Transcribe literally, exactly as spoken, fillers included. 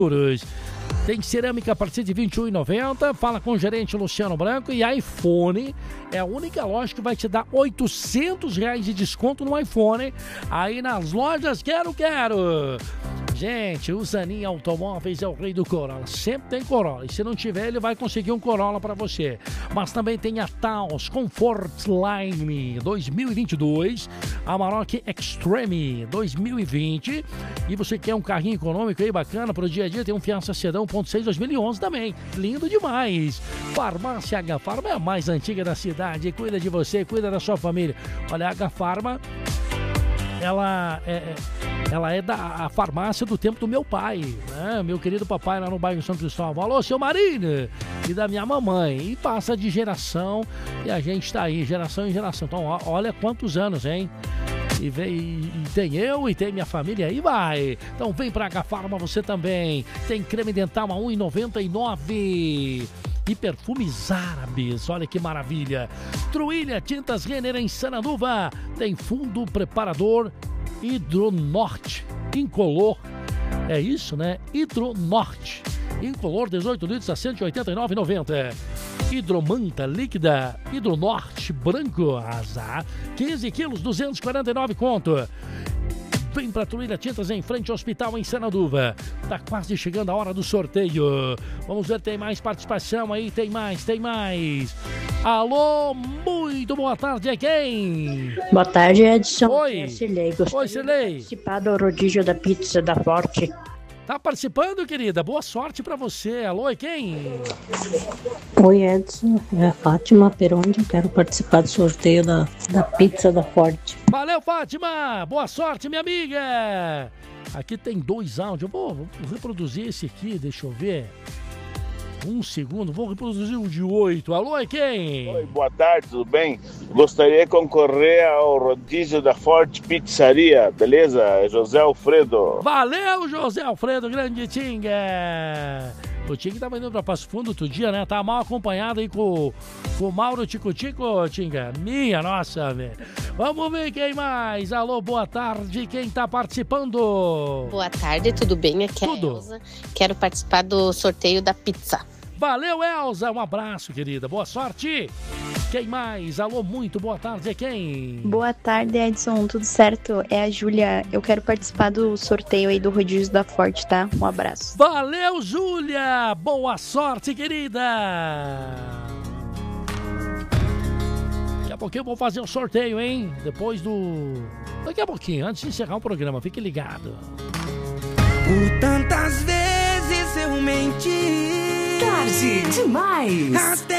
euros. Tem cerâmica a partir de vinte e um reais e noventa centavos. Fala com o gerente Luciano Branco. E iPhone é a única loja que vai te dar oitocentos reais de desconto no iPhone. Aí nas lojas Quero Quero. Gente, o Zanin Automóveis é o rei do Corolla. Sempre tem Corolla. E se não tiver, ele vai conseguir um Corolla para você. Mas também tem a Taos Comfort Line dois mil e vinte e dois. Amarok Extreme dois mil e vinte. E você quer um carrinho econômico aí bacana para o dia a dia? Tem um Fiança Sedã um ponto seis dois mil e onze também. Lindo demais. Farmácia H Farma é a mais antiga da cidade. Cuida de você, cuida da sua família. Olha, a H Farma, ela é... Ela é da a farmácia do tempo do meu pai, né? Meu querido papai lá no bairro São Cristóvão. Alô, seu Marinho! E da minha mamãe. E passa de geração e a gente tá aí, geração em geração. Então, ó, olha quantos anos, hein? E, vem, e tem eu e tem minha família, aí vai. Então vem pra H Farma você também. Tem creme dental a um real e noventa e nove centavos. E perfumes árabes, olha que maravilha. Truilha Tintas Renner em Sanaduva. Tem fundo preparador Hidronorte incolor. É isso, né? Hidronorte incolor, dezoito litros a cento e oitenta e nove reais e noventa centavos. Hidromanta líquida Hidronorte branco, azar, quinze quilos, duzentos e quarenta e nove conto. Vem pra Truilha Tintas em frente ao hospital em Sanaduva. Tá quase chegando a hora do sorteio. Vamos ver, tem mais participação aí, tem mais, tem mais. Alô, muito boa tarde, é quem? Boa tarde, Edson. Oi. É Cirlei. Gostaria Oi, Cirlei. de participar do rodízio da pizza da Forte. Tá participando, querida? Boa sorte pra você. Alô, é quem? Oi, Edson. É a Fátima Perondi. Quero participar do sorteio da, da pizza da Forte. Valeu, Fátima. Boa sorte, minha amiga. Aqui tem dois áudios. Eu vou, vou reproduzir esse aqui, deixa eu ver. Um segundo, vou reproduzir o de oito. Alô, é quem? Oi, boa tarde, tudo bem? Gostaria de concorrer ao rodízio da Forte Pizzaria, beleza? José Alfredo. Valeu, José Alfredo, grande Tinga. O Tinga tava indo pra Passo Fundo outro dia, né? Tá mal acompanhado aí com, com o Mauro Tico-Tico, Tinga. Minha nossa, velho. Vamos ver quem mais. Alô, boa tarde, quem tá participando? Boa tarde, tudo bem? Aqui é a Elza. Quero participar do sorteio da pizza. Valeu, Elza. Um abraço, querida. Boa sorte. Quem mais? Alô, muito boa tarde. É quem? Boa tarde, Edson. Tudo certo? É a Júlia. Eu quero participar do sorteio aí do rodízio da Forte, tá? Um abraço. Valeu, Júlia. Boa sorte, querida. Daqui a pouquinho eu vou fazer o sorteio, hein? Depois do... Daqui a pouquinho, antes de encerrar o programa. Fique ligado. Por tantas vezes eu menti. Tarde demais. Até